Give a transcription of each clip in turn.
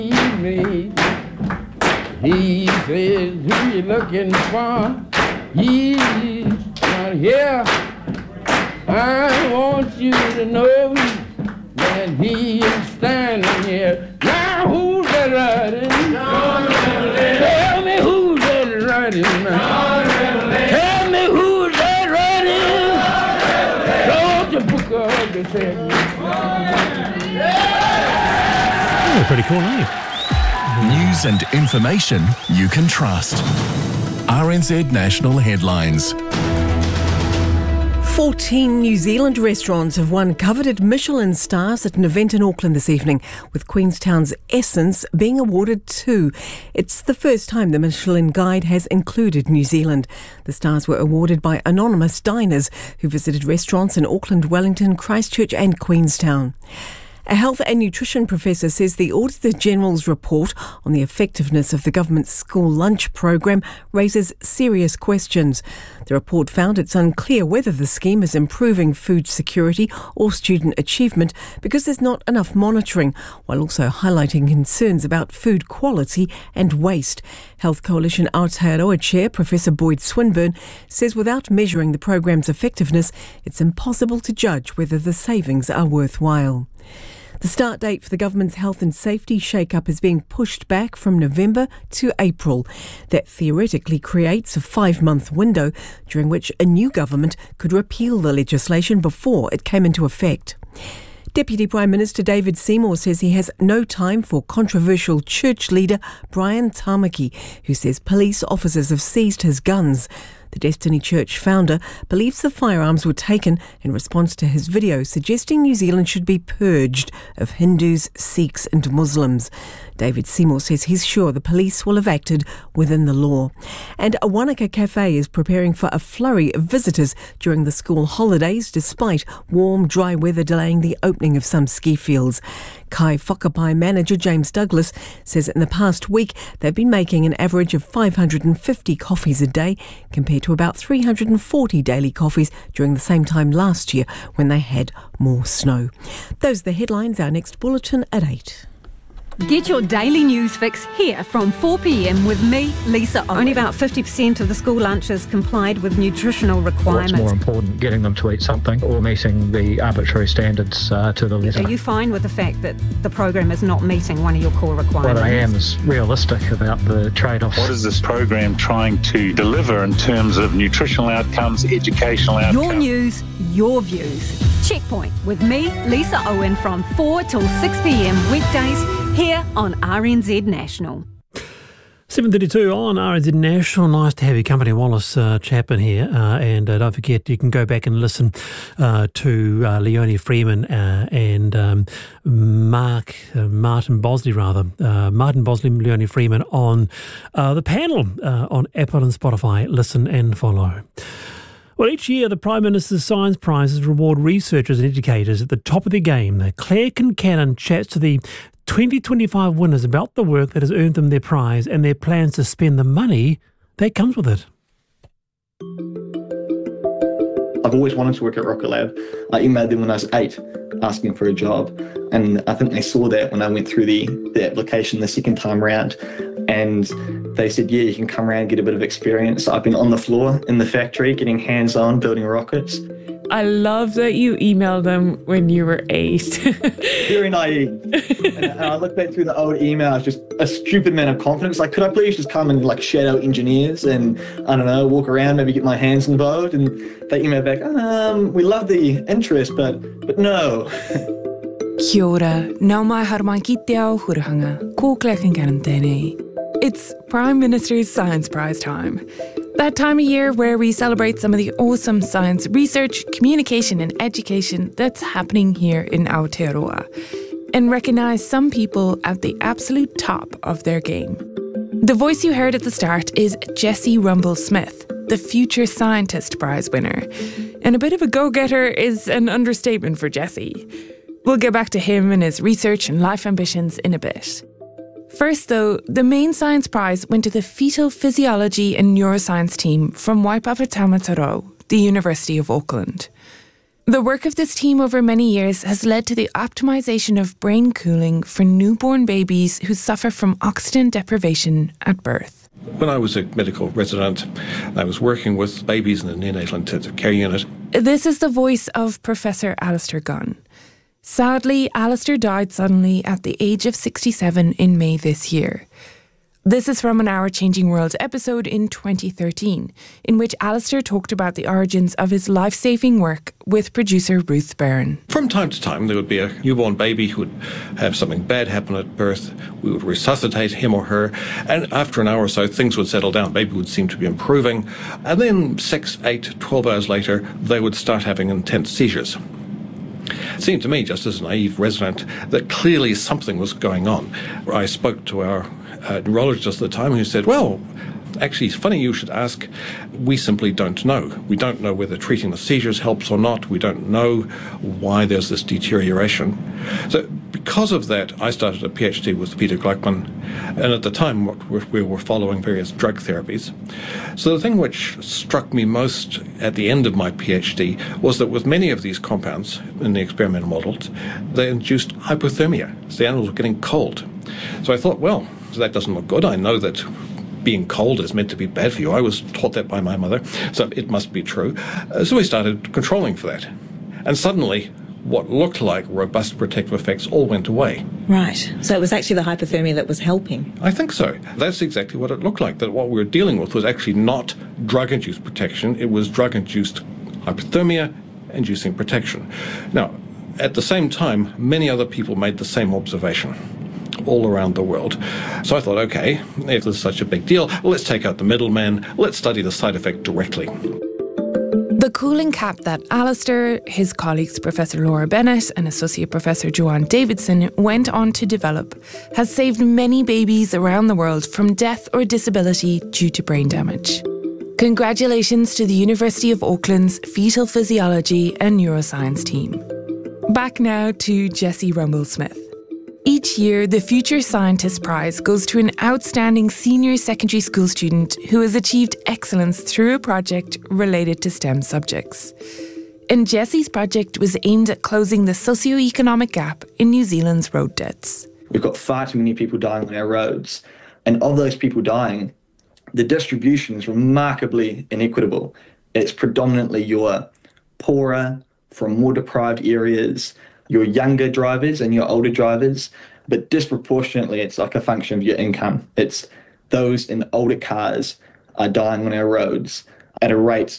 me. He says, who you looking for? He's not here. I want you to know that he is standing here. Now who's that riding? Tell me who's that riding now. Tell me who's that riding. Don't you book up the thing. Oh, pretty cool, aren't you? News and information you can trust. RNZ National Headlines. 14 New Zealand restaurants have won coveted Michelin stars at an event in Auckland this evening, with Queenstown's Essence being awarded 2. It's the first time the Michelin Guide has included New Zealand. The stars were awarded by anonymous diners who visited restaurants in Auckland, Wellington, Christchurch and Queenstown. A health and nutrition professor says the Auditor General's report on the effectiveness of the government's school lunch program raises serious questions. The report found it's unclear whether the scheme is improving food security or student achievement because there's not enough monitoring, while also highlighting concerns about food quality and waste. Health Coalition Aotearoa Chair Professor Boyd Swinburne says without measuring the program's effectiveness, it's impossible to judge whether the savings are worthwhile. The start date for the government's health and safety shake-up is being pushed back from November to April. That theoretically creates a 5-month window during which a new government could repeal the legislation before it came into effect. Deputy Prime Minister David Seymour says he has no time for controversial church leader Brian Tamaki, who says police officers have seized his guns. The Destiny Church founder believes the firearms were taken in response to his video suggesting New Zealand should be purged of Hindus, Sikhs and Muslims. David Seymour says he's sure the police will have acted within the law. And a Wanaka cafe is preparing for a flurry of visitors during the school holidays, despite warm, dry weather delaying the opening of some ski fields. Kai Whakapai manager James Douglas says in the past week they've been making an average of 550 coffees a day compared to about 340 daily coffees during the same time last year when they had more snow. Those are the headlines. Our next bulletin at 8. Get your daily news fix here from 4 p.m. with me, Lisa Owen. Only about 50% of the school lunches complied with nutritional requirements. What's more important, getting them to eat something or meeting the arbitrary standards to the letter? Are you fine with the fact that the program is not meeting one of your core requirements? What I am is realistic about the trade-offs. What is this program trying to deliver in terms of nutritional outcomes, educational outcomes? Your news, your views. Checkpoint with me, Lisa Owen, from 4 till 6 p.m. weekdays here on RNZ National. 7:32 on RNZ National. Nice to have your company, Wallace Chapman here. And don't forget, you can go back and listen to Leonie Freeman and Martin Bosley, Martin Bosley, Leonie Freeman on the panel on Apple and Spotify. Listen and follow. Well, each year the Prime Minister's Science Prizes reward researchers and educators at the top of their game. Claire Kincannon chats to the 2025 winners about the work that has earned them their prize and their plans to spend the money that comes with it. I've always wanted to work at Rocket Lab. I emailed them when I was 8 asking for a job, and I think they saw that when I went through the application the second time round, and they said, yeah, you can come around and get a bit of experience. I've been on the floor in the factory getting hands-on building rockets. I love that you emailed them when you were 8. Very naive. And I look back through the old emails, just a stupid amount of confidence. Like, could I please just come and like shadow engineers and, I don't know, walk around, maybe get my hands involved? And they emailed back, we love the interest, but no. Kia ora, nau mai haramai ki te ao hurahanga, ko Claire Kincannon tēnei. It's Prime Minister's Science Prize time. That time of year where we celebrate some of the awesome science research, communication and education that's happening here in Aotearoa, and recognise some people at the absolute top of their game. The voice you heard at the start is Jessie Rumble-Smith, the Future Scientist Prize winner. And a bit of a go-getter is an understatement for Jessie. We'll get back to him and his research and life ambitions in a bit. First, though, the main science prize went to the Fetal Physiology and Neuroscience team from Waipapa Tamataro, the University of Auckland. The work of this team over many years has led to the optimization of brain cooling for newborn babies who suffer from oxygen deprivation at birth. When I was a medical resident, I was working with babies in the neonatal intensive care unit. This is the voice of Professor Alistair Gunn. Sadly, Alistair died suddenly at the age of 67 in May this year. This is from an Our Changing World episode in 2013, in which Alistair talked about the origins of his life-saving work with producer Ruth Byrne. From time to time, there would be a newborn baby who would have something bad happen at birth. We would resuscitate him or her, and after an hour or so, things would settle down. Baby would seem to be improving, and then 6, 8, 12 hours later, they would start having intense seizures. It seemed to me, just as a naive resident, that clearly something was going on. I spoke to our neurologist at the time, who said, well, actually, it's funny you should ask. We simply don't know. We don't know whether treating the seizures helps or not. We don't know why there's this deterioration. So because of that, I started a PhD with Peter Gluckman, and at the time we were following various drug therapies. So the thing which struck me most at the end of my PhD was that with many of these compounds in the experimental models, they induced hypothermia. So the animals were getting cold. So I thought, well, that doesn't look good. I know that being cold is meant to be bad for you. I was taught that by my mother, so it must be true. So we started controlling for that. And suddenly, what looked like robust protective effects all went away. Right. So it was actually the hypothermia that was helping? I think so. That's exactly what it looked like, that what we were dealing with was actually not drug-induced protection. It was drug-induced hypothermia inducing protection. Now, at the same time, many other people made the same observation all around the world. So I thought, okay, if there's such a big deal, well, let's take out the middleman, let's study the side effect directly. The cooling cap that Alistair, his colleagues Professor Laura Bennett and Associate Professor Joanne Davidson went on to develop has saved many babies around the world from death or disability due to brain damage. Congratulations to the University of Auckland's Fetal Physiology and Neuroscience team. Back now to Jessie Rumble-Smith. Each year, the Future Scientist Prize goes to an outstanding senior secondary school student who has achieved excellence through a project related to STEM subjects. And Jessie's project was aimed at closing the socio-economic gap in New Zealand's road deaths. We've got far too many people dying on our roads. And of those people dying, the distribution is remarkably inequitable. It's predominantly your poorer, from more deprived areas, your younger drivers and your older drivers, but disproportionately it's like a function of your income. It's those in older cars are dying on our roads at a rate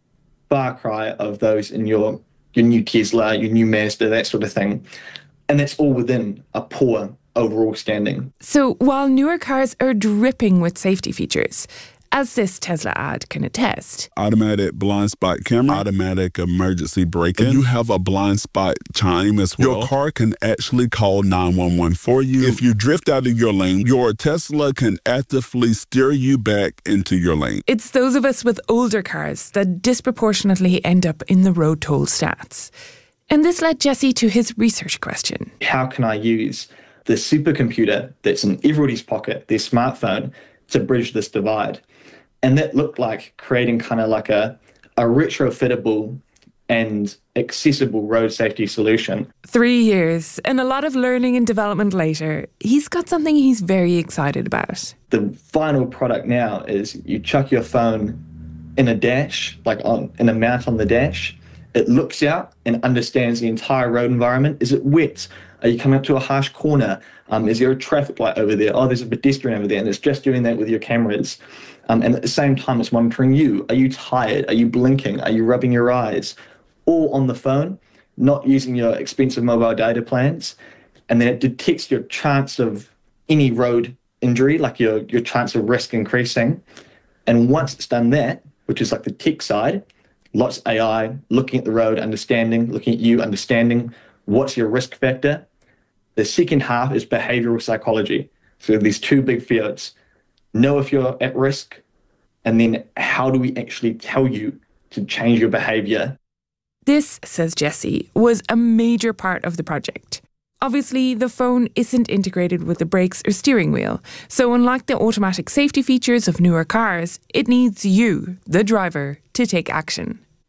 far cry of those in your new Tesla, your new Mazda, that sort of thing. And that's all within a poor overall standing. So while newer cars are dripping with safety features, as this Tesla ad can attest. Automatic blind spot camera, automatic emergency braking. You have a blind spot chime as well. Your car can actually call 911 for you. If you drift out of your lane, your Tesla can actively steer you back into your lane. It's those of us with older cars that disproportionately end up in the road toll stats. And this led Jessie to his research question. How can I use the supercomputer that's in everybody's pocket, their smartphone, to bridge this divide? And that looked like creating kind of like a retrofittable and accessible road safety solution. 3 years and a lot of learning and development later, he's got something he's very excited about. The final product now is you chuck your phone in a dash, in a mount on the dash. It looks out and understands the entire road environment. Is it wet? Are you coming up to a harsh corner? Is there a traffic light over there? Oh, there's a pedestrian over there. And it's just doing that with your cameras. And at the same time, it's monitoring you. Are you tired? Are you blinking? Are you rubbing your eyes? All on the phone, not using your expensive mobile data plans. And then it detects your chance of any road injury, like your chance of risk increasing. And once it's done that, which is like the tech side, lots of AI, looking at the road, understanding, looking at you, understanding what's your risk factor. The second half is behavioral psychology. So these two big fields. Know if you're at risk, and then how do we actually tell you to change your behavior? This, says Jessie, was a major part of the project. Obviously, the phone isn't integrated with the brakes or steering wheel, so unlike the automatic safety features of newer cars, it needs you, the driver, to take action.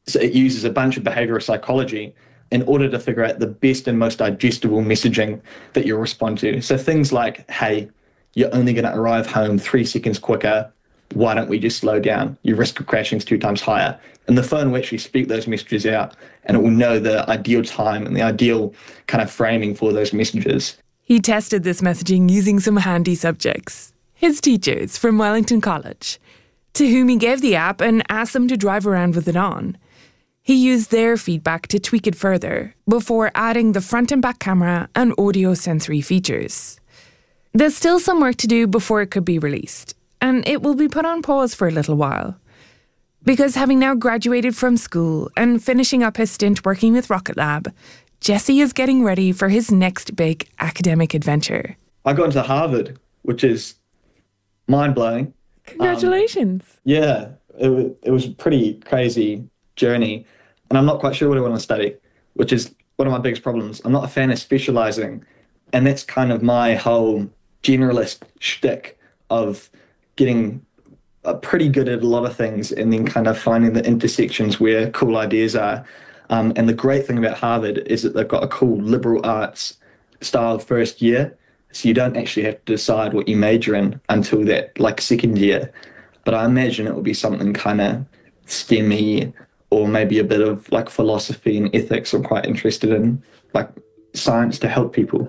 So it uses a bunch of behavioral psychology in order to figure out the best and most digestible messaging that you'll respond to. So things like, hey, you're only going to arrive home 3 seconds quicker. Why don't we just slow down? Your risk of crashing is 2 times higher. And the phone will actually speak those messages out, and it will know the ideal time and the ideal kind of framing for those messages. He tested this messaging using some handy subjects, his teachers from Wellington College, to whom he gave the app and asked them to drive around with it on. He used their feedback to tweak it further before adding the front and back camera and audio sensory features. There's still some work to do before it could be released, and it will be put on pause for a little while. Because having now graduated from school and finishing up his stint working with Rocket Lab, Jesse is getting ready for his next big academic adventure. I got into Harvard, which is mind-blowing. Congratulations. Yeah, it was a pretty crazy journey. And I'm not quite sure what I want to study, which is one of my biggest problems. I'm not a fan of specialising. And that's kind of my whole generalist shtick of getting pretty good at a lot of things and then kind of finding the intersections where cool ideas are. And the great thing about Harvard is that they've got a cool liberal arts style first year. So you don't actually have to decide what you major in until that second year. But I imagine it will be something kind of STEM-y, or maybe a bit of philosophy and ethics. I'm quite interested in science to help people.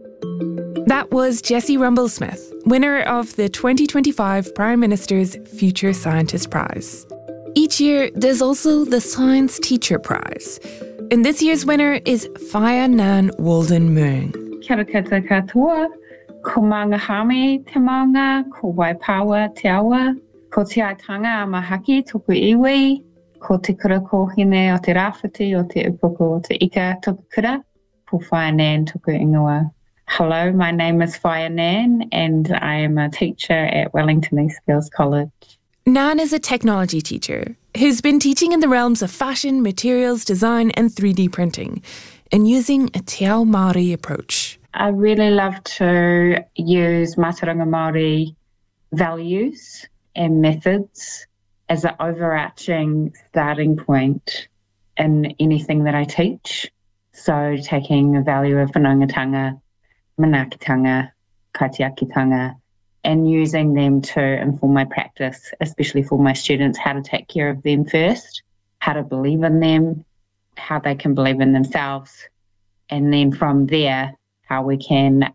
That was Jesse Rumble-Smith, winner of the 2025 Prime Minister's Future Scientist Prize. Each year, there's also the Science Teacher Prize. And this year's winner is Faya Nan Walden Moong. Kia ora koutou katoa, ko mangahame te maunga, ko waipawa te awa, ko te aitanga a mahaki toku iwi, ko te kura kohine o te rāwhiti o te upoko o te ika toku kura, ko Faya Nan toku ingoa. Hello, my name is Faya Nan and I am a teacher at Wellington East Girls College. Nan is a technology teacher who's been teaching in the realms of fashion, materials, design and 3D printing and using a te ao Māori approach. I really love to use Mātauranga Māori values and methods as an overarching starting point in anything that I teach. So taking the value of whanaungatanga, manaakitanga, kaitiakitanga, and using them to inform my practice, especially for my students, how to take care of them first, how to believe in them, how they can believe in themselves, and then from there, how we can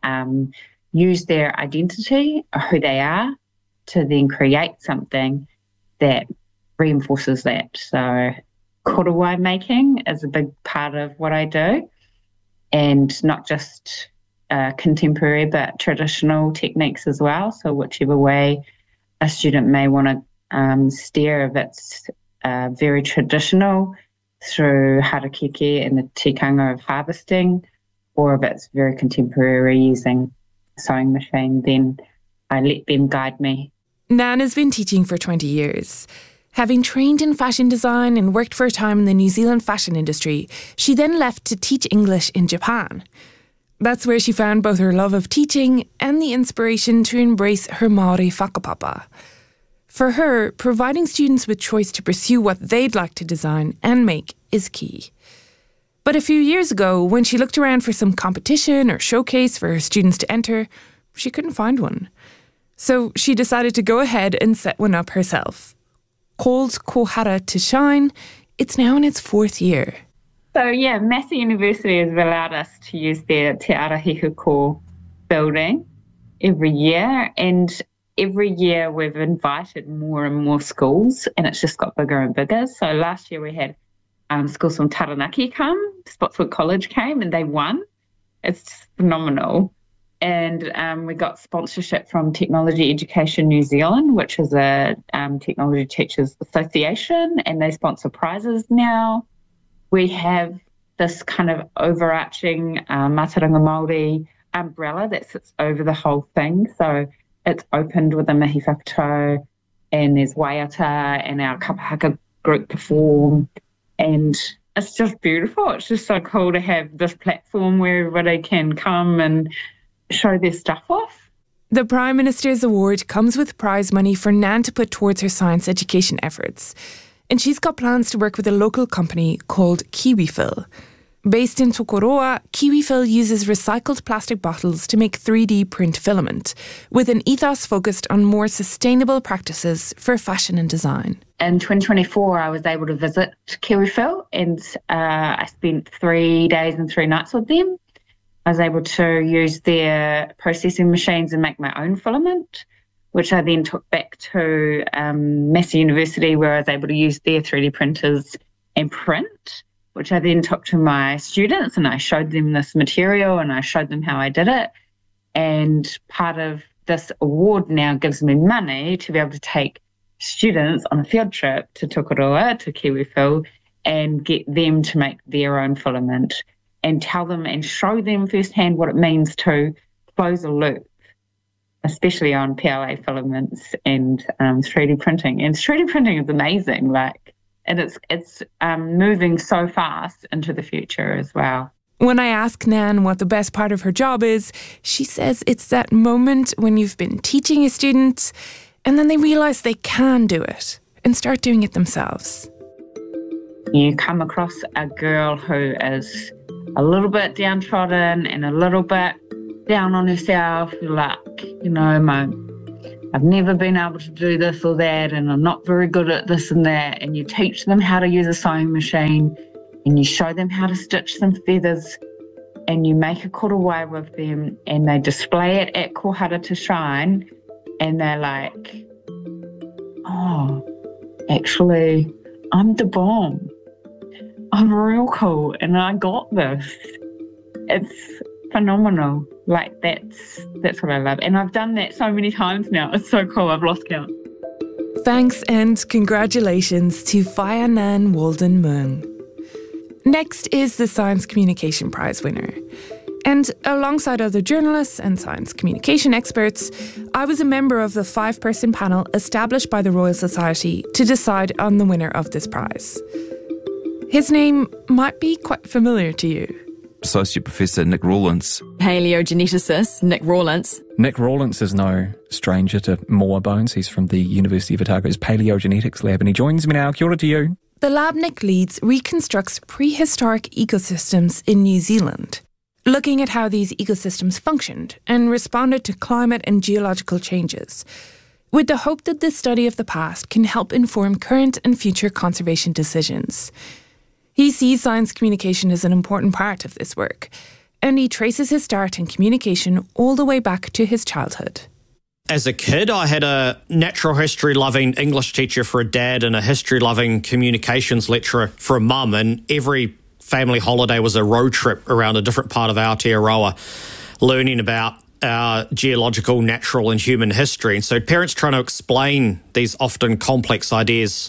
use their identity, who they are, to then create something that reinforces that. So korowai making is a big part of what I do, and not just contemporary but traditional techniques as well. So whichever way a student may want to steer, if it's very traditional through harakeke and the tikanga of harvesting, or if it's very contemporary using sewing machine, then I let them guide me. Nan has been teaching for 20 years. Having trained in fashion design and worked for a time in the New Zealand fashion industry, she then left to teach English in Japan. That's where she found both her love of teaching and the inspiration to embrace her Māori whakapapa. For her, providing students with choice to pursue what they'd like to design and make is key. But a few years ago, when she looked around for some competition or showcase for her students to enter, she couldn't find one. So she decided to go ahead and set one up herself. Called Kohara to Shine, it's now in its 4th year. So yeah, Massey University has allowed us to use their Te Arahiku building every year, and every year we've invited more and more schools, and it's just got bigger and bigger. So last year we had schools from Taranaki come, Spotswood College came, and they won. It's phenomenal. And we got sponsorship from Technology Education New Zealand, which is a technology teachers association, and they sponsor prizes now. We have this kind of overarching Mātauranga Māori umbrella that sits over the whole thing. So it's opened with a mihi whakatau, and there's waiata, and our kapahaka group perform, and it's just beautiful. It's just so cool to have this platform where everybody can come and show their stuff off. The Prime Minister's Award comes with prize money for Nan to put towards her science education efforts. and she's got plans to work with a local company called KiwiFill. Based in Tokoroa, KiwiFill uses recycled plastic bottles to make 3D print filament, with an ethos focused on more sustainable practices for fashion and design. In 2024, I was able to visit KiwiFill, and I spent 3 days and 3 nights with them. I was able to use their processing machines and make my own filament, which I then took back to Massey University, where I was able to use their 3D printers and print, which I then took to my students, and I showed them this material and I showed them how I did it. And part of this award now gives me money to be able to take students on a field trip to Tokoroa, to KiwiFill, and get them to make their own filament and tell them and show them firsthand what it means to close a loop, especially on PLA filaments and 3D printing. And 3D printing is amazing, and it's moving so fast into the future as well. When I ask Nan what the best part of her job is, she says it's that moment when you've been teaching a student and then they realise they can do it and start doing it themselves. You come across a girl who is a little bit downtrodden and a little bit down on herself, like, I've never been able to do this or that, and I'm not very good at this and that. And you teach them how to use a sewing machine, and you show them how to stitch some feathers, and you make a korowai with them, and they display it at Kohara to Shine, and they're like, oh, actually, I'm the bomb. I'm real cool, and I got this. It's phenomenal. That's what I love. And I've done that so many times now. It's so cool. I've lost count. Thanks and congratulations to Whaia Nan Walden Mung. Next is the Science Communication Prize winner. And alongside other journalists and science communication experts, I was a member of the 5-person panel established by the Royal Society to decide on the winner of this prize. His name might be quite familiar to you. Associate Professor Nick Rawlins. Paleogeneticist Nick Rawlins. Nick Rawlins is no stranger to Moa Bones. He's from the University of Otago's Paleogenetics Lab, and he joins me now. Kia ora to you. The lab Nick leads reconstructs prehistoric ecosystems in New Zealand, looking at how these ecosystems functioned and responded to climate and geological changes, with the hope that this study of the past can help inform current and future conservation decisions. He sees science communication as an important part of this work, and he traces his start in communication all the way back to his childhood. As a kid, I had a natural history-loving English teacher for a dad and a history-loving communications lecturer for a mum, and every family holiday was a road trip around a different part of Aotearoa, learning about our geological, natural and human history. And so parents trying to explain these often complex ideas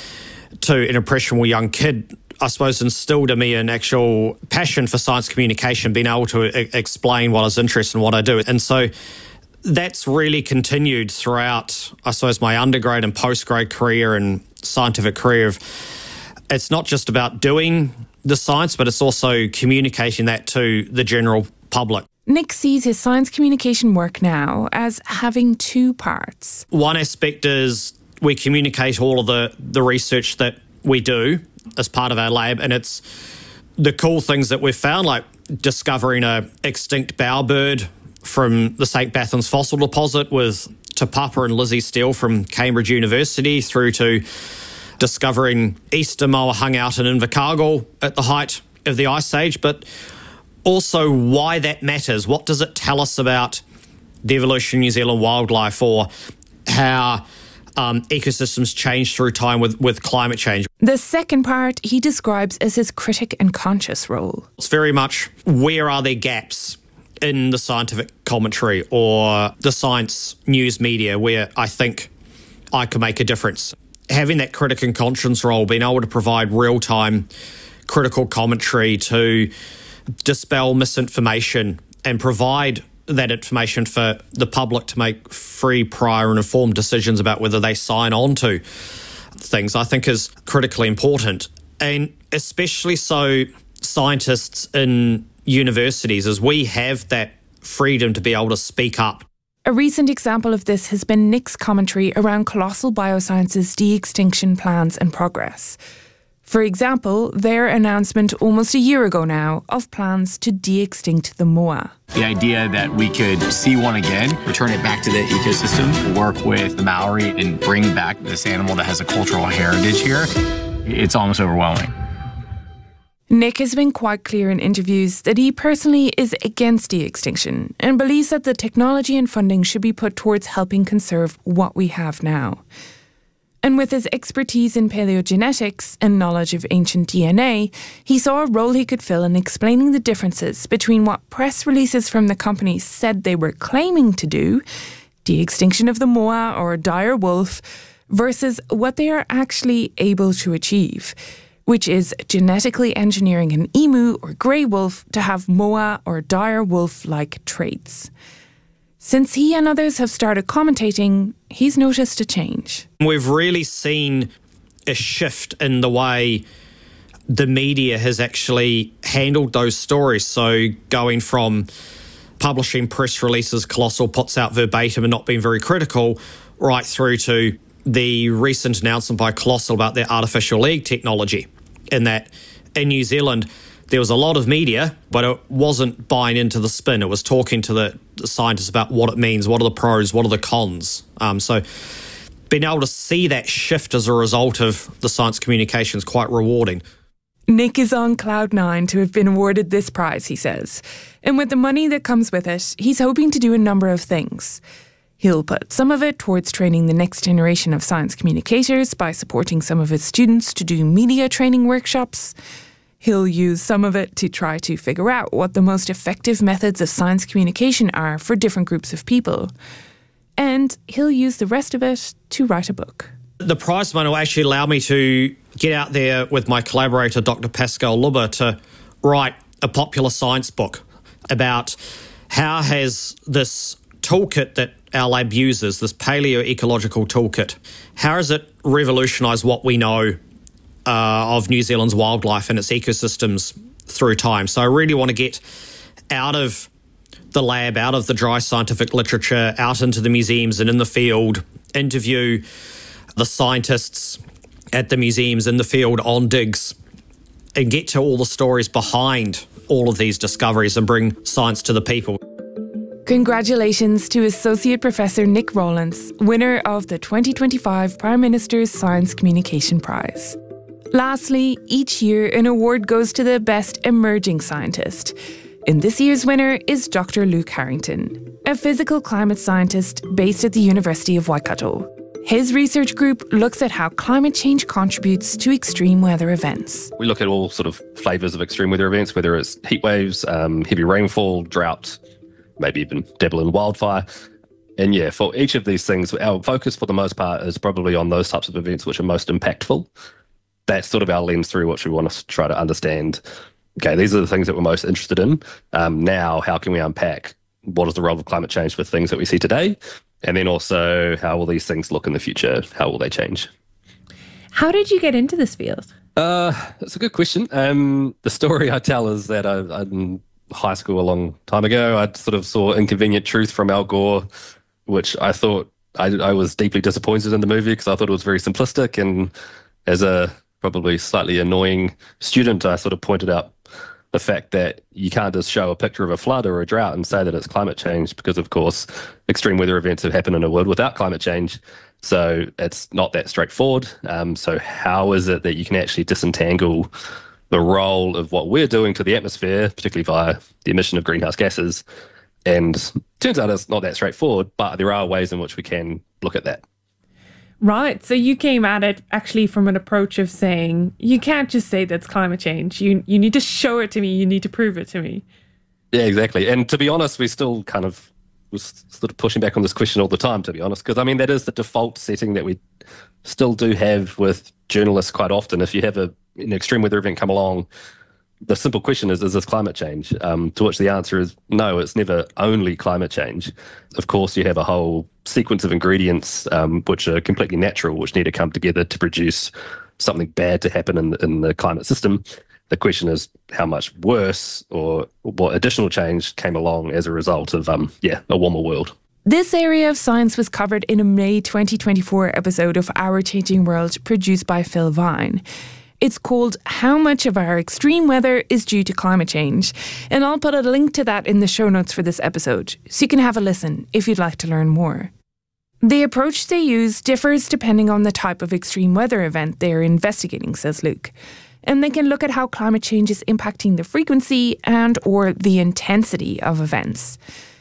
to an impressionable young kid, I suppose, instilled in me an actual passion for science communication, being able to explain what I was interested in, what I do. And so that's really continued throughout, I suppose, my undergrad and postgrad career and scientific career. It's not just about doing the science, but it's also communicating that to the general public. Nick sees his science communication work now as having 2 parts. One aspect is we communicate all of the research that we do as part of our lab, and it's the cool things that we've found, like discovering a extinct bowerbird from the St. Bathans fossil deposit with Te Papa and Lizzie Steele from Cambridge University, through to discovering Easter moa hung out in Invercargill at the height of the Ice Age, but also why that matters. What does it tell us about the evolution of New Zealand wildlife, or how ecosystems change through time with climate change? The second part he describes as his critic and conscious role. It's very much, where are there gaps in the scientific commentary or the science news media where I think I can make a difference? Having that critic and conscience role, being able to provide real-time critical commentary to dispel misinformation and provide that information for the public to make free, prior and informed decisions about whether they sign on to things, I think is critically important. And especially so scientists in universities, as we have that freedom to be able to speak up. A recent example of this has been Nick's commentary around Colossal Bioscience's de-extinction plans and progress. For example, their announcement almost a year ago now of plans to de-extinct the moa. The idea that we could see one again, return it back to the ecosystem, work with the Maori and bring back this animal that has a cultural heritage here, it's almost overwhelming. Nick has been quite clear in interviews that he personally is against de-extinction and believes that the technology and funding should be put towards helping conserve what we have now. And with his expertise in paleogenetics and knowledge of ancient DNA, he saw a role he could fill in explaining the differences between what press releases from the companies said they were claiming to do, de-extinction of the moa or dire wolf, versus what they are actually able to achieve, which is genetically engineering an emu or grey wolf to have moa or dire wolf-like traits. Since he and others have started commentating, he's noticed a change. We've really seen a shift in the way the media has actually handled those stories. So going from publishing press releases Colossal puts out verbatim and not being very critical, right through to the recent announcement by Colossal about their artificial leg technology. In that in New Zealand, there was a lot of media, but it wasn't buying into the spin. It was talking to the scientists about what it means, what are the pros, what are the cons. So being able to see that shift as a result of the science communication is quite rewarding. Nick is on cloud nine to have been awarded this prize, he says. And with the money that comes with it, he's hoping to do a number of things. He'll put some of it towards training the next generation of science communicators by supporting some of his students to do media training workshops. He'll use some of it to try to figure out what the most effective methods of science communication are for different groups of people. And he'll use the rest of it to write a book. The prize money will actually allow me to get out there with my collaborator, Dr. Pascal Lubber, to write a popular science book about how has this toolkit that our lab uses, this paleo-ecological toolkit, how has it revolutionised what we know of New Zealand's wildlife and its ecosystems through time. So I really want to get out of the lab, out of the dry scientific literature, out into the museums and in the field, interview the scientists at the museums in the field on digs and get to all the stories behind all of these discoveries and bring science to the people. Congratulations to Associate Professor Nick Rowlands, winner of the 2025 Prime Minister's Science Communication Prize. Lastly, each year an award goes to the best emerging scientist. And this year's winner is Dr. Luke Harrington, a physical climate scientist based at the University of Waikato. His research group looks at how climate change contributes to extreme weather events. We look at all sort of flavours of extreme weather events, whether it's heat waves, heavy rainfall, drought, maybe even dabble in wildfire. And yeah, for each of these things, our focus for the most part is probably on those types of events which are most impactful. That's sort of our lens through which we want to try to understand, okay, these are the things that we're most interested in. Now, how can we unpack what is the role of climate change for things that we see today? And then also, how will these things look in the future? How will they change? How did you get into this field? That's a good question. The story I tell is that I in high school a long time ago, I sort of saw Inconvenient Truth from Al Gore, which I thought I was deeply disappointed in the movie because I thought it was very simplistic. And as a probably slightly annoying student, I sort of pointed out the fact that you can't just show a picture of a flood or a drought and say that it's climate change because, of course, extreme weather events have happened in a world without climate change. So it's not that straightforward. So how is it that you can actually disentangle the role of what we're doing to the atmosphere, particularly via the emission of greenhouse gases? And it turns out it's not that straightforward, but there are ways in which we can look at that. Right. So you came at it actually from an approach of saying, you can't just say that's climate change. You need to show it to me. You need to prove it to me. Yeah, exactly. And to be honest, we still kind of was sort of pushing back on this question all the time, to be honest, because I mean, that is the default setting that we still do have with journalists quite often. If you have an extreme weather event come along, the simple question is this climate change? To which the answer is no, it's never only climate change. Of course, you have a whole sequence of ingredients which are completely natural, which need to come together to produce something bad to happen in the climate system. The question is how much worse or what additional change came along as a result of a warmer world. This area of science was covered in a May 2024 episode of Our Changing World produced by Phil Vine. It's called How Much of Our Extreme Weather is Due to Climate Change, and I'll put a link to that in the show notes for this episode, so you can have a listen if you'd like to learn more. The approach they use differs depending on the type of extreme weather event they're investigating, says Luke, and they can look at how climate change is impacting the frequency and or the intensity of events.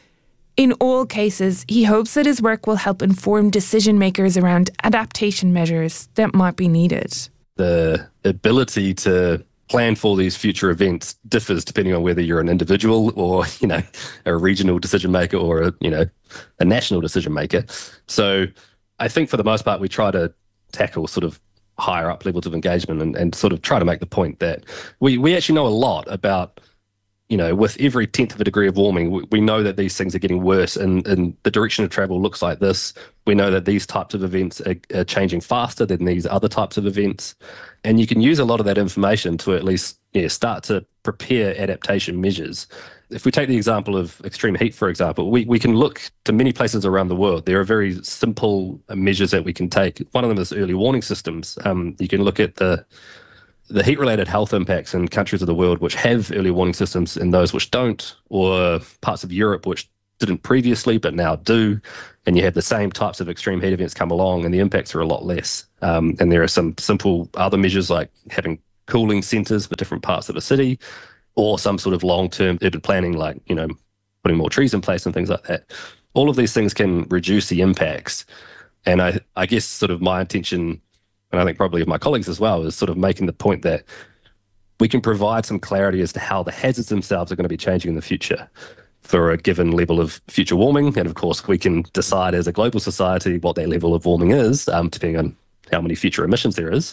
In all cases, he hopes that his work will help inform decision makers around adaptation measures that might be needed. The ability to plan for these future events differs depending on whether you're an individual or, a regional decision maker or a national decision maker. So I think for the most part, we try to tackle sort of higher up levels of engagement and sort of try to make the point that we actually know a lot about, with every 10th of a degree of warming, we know that these things are getting worse and the direction of travel looks like this. We know that these types of events are changing faster than these other types of events. And you can use a lot of that information to at least start to prepare adaptation measures. If we take the example of extreme heat, for example, we can look to many places around the world. There are very simple measures that we can take. One of them is early warning systems. You can look at the heat-related health impacts in countries of the world which have early warning systems and those which don't, or parts of Europe which didn't previously but now do, and you have the same types of extreme heat events come along and the impacts are a lot less. And there are some simple other measures like having cooling centres for different parts of a city, or some sort of long-term urban planning like, putting more trees in place and things like that. All of these things can reduce the impacts. And I guess sort of my intention, and I think probably of my colleagues as well, is sort of making the point that we can provide some clarity as to how the hazards themselves are going to be changing in the future for a given level of future warming. And of course, we can decide as a global society what that level of warming is, depending on how many future emissions there is,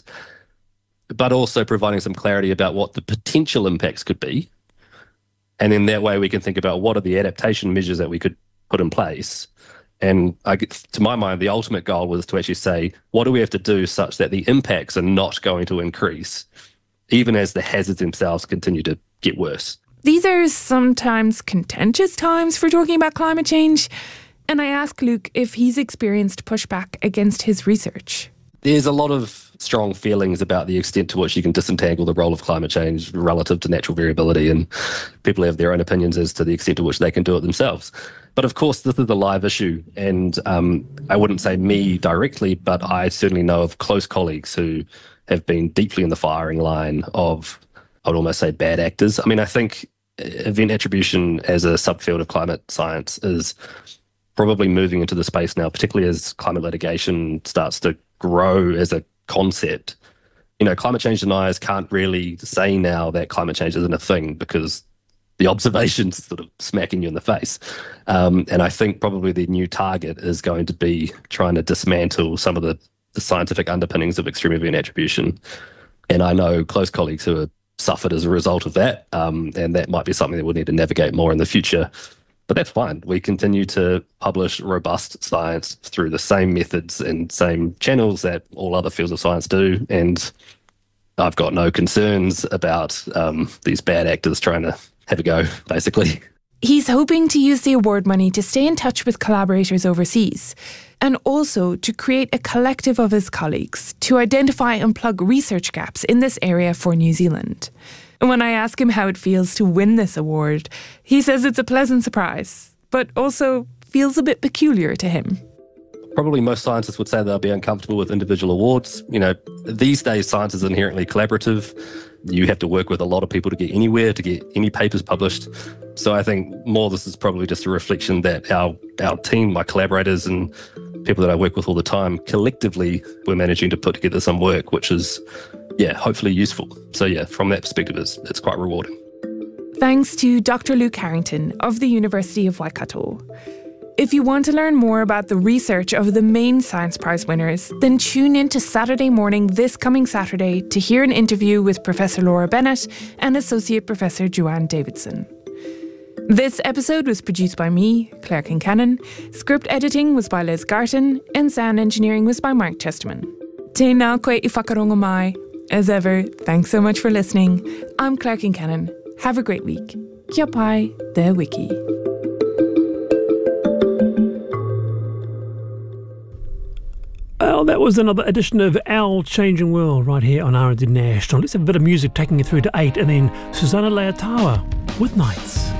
but also providing some clarity about what the potential impacts could be. And then that way we can think about what are the adaptation measures that we could put in place. And to my mind, the ultimate goal was to actually say, what do we have to do such that the impacts are not going to increase, even as the hazards themselves continue to get worse? These are sometimes contentious times for talking about climate change. And I asked Luke if he's experienced pushback against his research. There's a lot of strong feelings about the extent to which you can disentangle the role of climate change relative to natural variability, and people have their own opinions as to the extent to which they can do it themselves. But of course, this is a live issue, and I wouldn't say me directly, but I certainly know of close colleagues who have been deeply in the firing line of, I would almost say, bad actors. I mean, I think event attribution as a subfield of climate science is probably moving into the space now, particularly as climate litigation starts to grow as a concept. Climate change deniers can't really say now that climate change isn't a thing because the observations sort of smacking you in the face. And I think probably the new target is going to be trying to dismantle some of the scientific underpinnings of extreme event attribution. And I know close colleagues who have suffered as a result of that, and that might be something that we'll need to navigate more in the future. But that's fine. We continue to publish robust science through the same methods and same channels that all other fields of science do. And I've got no concerns about these bad actors trying to have a go, basically. He's hoping to use the award money to stay in touch with collaborators overseas and also to create a collective of his colleagues to identify and plug research gaps in this area for New Zealand. And when I ask him how it feels to win this award, he says it's a pleasant surprise, but also feels a bit peculiar to him. Probably most scientists would say they'll be uncomfortable with individual awards. These days science is inherently collaborative. You have to work with a lot of people to get anywhere, to get any papers published. So I think more this is probably just a reflection that our team, my collaborators and people that I work with all the time, collectively we're managing to put together some work which is, hopefully useful. So from that perspective, it's quite rewarding. Thanks to Dr. Luke Harrington of the University of Waikato. If you want to learn more about the research of the main Science Prize winners, then tune in to Saturday morning this coming Saturday to hear an interview with Professor Laura Bennett and Associate Professor Joanne Davidson. This episode was produced by me, Claire Kincannon, script editing was by Liz Garton, and sound engineering was by Mark Chesterman. Tēnā koe I whakarongo mai. As ever, thanks so much for listening. I'm Claire Kincannon. Have a great week. Kia pai, te wiki. Well, that was another edition of Our Changing World right here on RNZ National. Let's have a bit of music taking you through to 8, and then Susanna Leotawa with Nights.